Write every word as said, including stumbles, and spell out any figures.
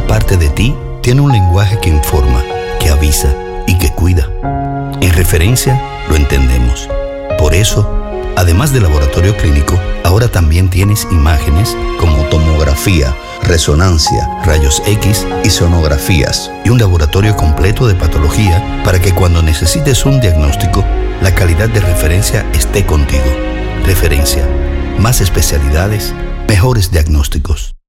parte de ti tiene un lenguaje que informa, que avisa y que cuida. En Referencia lo entendemos. Por eso, además de laboratorio clínico, ahora también tienes imágenes como tomografía, resonancia, rayos X y sonografías, y un laboratorio completo de patología para que cuando necesites un diagnóstico, la calidad de Referencia esté contigo. Referencia. Más especialidades, mejores diagnósticos.